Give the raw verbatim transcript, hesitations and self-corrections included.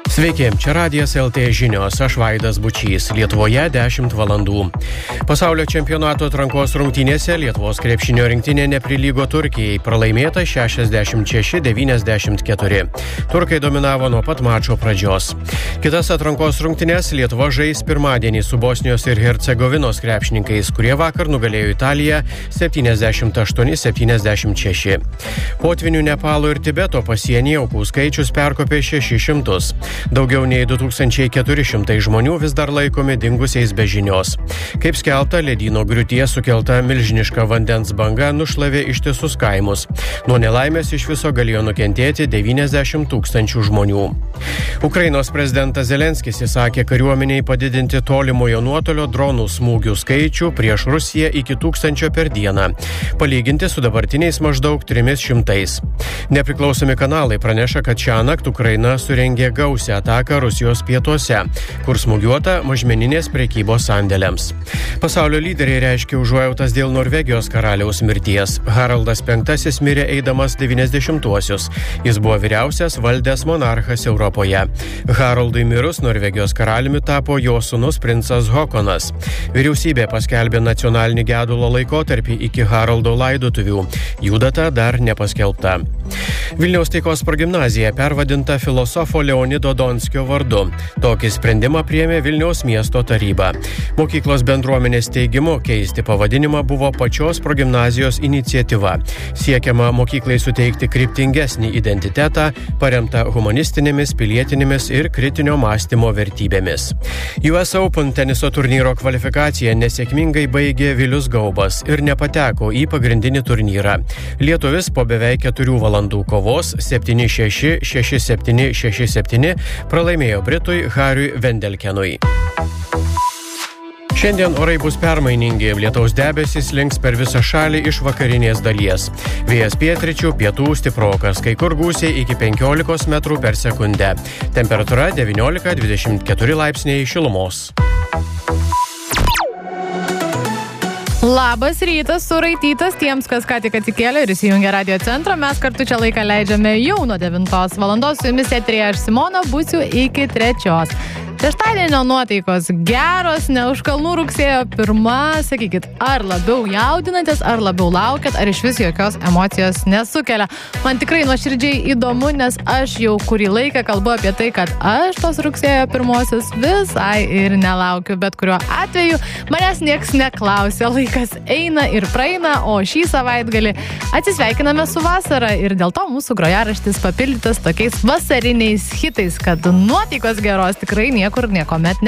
Sveiki, čia Radijas L T žinios, aš Vaidas Bučys, Lietuvoje dešimt valandų. Pasaulio čempionato atrankos rungtynėse Lietuvos krepšinio rinktinė neprilygo Turkijai, pralaimėta šešiasdešimt šeši devyniasdešimt keturi. Turkai dominavo nuo pat mačo pradžios. Kitas atrankos rungtynės Lietuva žais pirmadienį su Bosnijos ir Hercegovinos krepšininkais, kurie vakar nugalėjo Italiją septyniasdešimt aštuoni septyniasdešimt šeši. Potvinių Nepalo ir Tibeto pasienyje aukų skaičius perkopė šešis šimtus. Daugiau nei du tūkstančiai keturi šimtai žmonių vis dar laikomi dingusiais be žinios. Kaip skelbta, ledyno griūties sukelta milžiniška vandens banga nušlavė ištisus kaimus. Nuo nelaimės iš viso galėjo nukentėti devyniasdešimt tūkstančių žmonių. Ukrainos prezidentas Zelenskis įsakė kariuomeniai padidinti tolimojo nuotolio dronų smūgių skaičių prieš Rusiją iki tūkstančio per dieną, palyginti su dabartiniais maždaug trimis šimtais. Nepriklausomi kanalai praneša, kad šiąnakt Ukraina surengė gausią ataką Rusijos pietuose, kur smūgiuota mažmeninės prekybos sandėliams. Pasaulio lyderiai reiškia užuojautas dėl Norvegijos karaliaus mirties. Haraldas penktasis mirė eidamas devyniasdešimtuosius. Jis buvo vyriausias valdęs monarchas Europoje. Haraldui mirus Norvegijos karaliumi tapo jo sūnus princas Hokonas. Vyriausybė paskelbė nacionalinį gedulo laikotarpį iki Haraldo laidotuvių. Jų data dar nepaskelbta. Vilniaus taikos progimnazija pervadinta filosofo Leonido Donskio vardu. Tokį sprendimą priėmė Vilniaus miesto taryba. Mokyklos bendruomenės teigimu keisti pavadinimą buvo pačios progimnazijos iniciatyva. Siekiama mokyklai suteikti kryptingesnį identitetą, paremtą humanistinėmis, pilietinėmis ir kritinio mąstymo vertybėmis. U S Open teniso turnyro kvalifikaciją nesėkmingai baigė Vilius Gaubas ir nepateko į pagrindinį turnyrą. Lietuvis po beveik keturių valandų kovos septyni šeši, šeši septyni, šeši septyni pralaimėjo Britui Hariui Vendelkenui. Šiandien orai bus permainingi, lietaus debesys links per visą šalį iš vakarinės dalies. Vėjas pietryčių, pietų stiprokas, kai kur gūsiai iki penkiolikos metrų per sekundę. Temperatūra devyniolika dvidešimt keturi laipsniai šilumos. Labas rytas, suraitytas tiems, kas ką tik atsikėlė ir įsijungė radio centrą. Mes kartu čia laiką leidžiame jau nuo devintos valandos. Su jumis eteryje aš Simona būsiu iki trečios. Šeštadienio nuotaikos geros, ne už kalnų rugsėjo pirma. Sakykit, ar labiau jaudinatės, ar labiau laukiat, ar iš vis jokios emocijos nesukelia. Man tikrai nuoširdžiai įdomu, nes aš jau kurį laiką kalbu apie tai, kad aš tos rugsėjo pirmosios visai ir nelaukiu. Bet kuriuo atveju manęs nieks neklausia. Laikas eina ir praeina, o šį savaitgalį atsisveikiname su vasara ir dėl to mūsų grojaraštis papildytas tokiais vasariniais hitais, kad nuotaikos geros tikrai nieko kur niekuomet